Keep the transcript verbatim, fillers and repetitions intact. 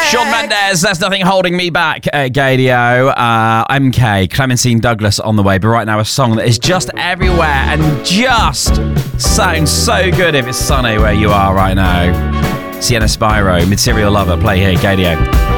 Shawn Mendes, There's Nothing Holding Me Back at Gadio. Uh, M K, Clementine Douglas on the way. But right now, a song that is just everywhere and just sounds so good if it's sunny where you are right now. Sienna Spyro, Material Lover, play here, Gadio.